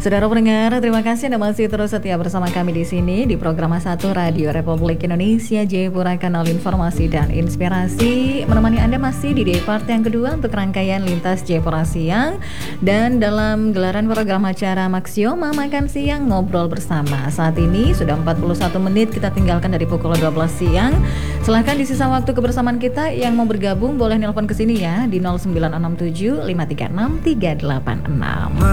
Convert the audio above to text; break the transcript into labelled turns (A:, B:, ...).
A: Saudara pendengar, terima kasih Anda masih terus setia bersama kami di sini di program A1 Radio Republik Indonesia Jayapura, kanal informasi dan inspirasi. Menemani Anda masih di day part yang kedua untuk rangkaian Lintas Jayapura Siang. Dan dalam gelaran program acara Maxioma Makan Siang Ngobrol Bersama. Saat ini sudah 41 menit kita tinggalkan dari pukul 12 siang. Silahkan di sisa waktu kebersamaan kita yang mau bergabung boleh nelpon ke sini ya di 0967 536 386.